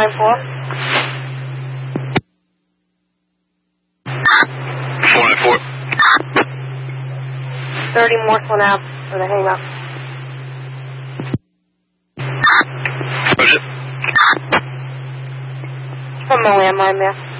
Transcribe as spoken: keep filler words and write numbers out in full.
nine four. four nine four. thirty Morthland Ave for the hang up. What is it? From the landline there.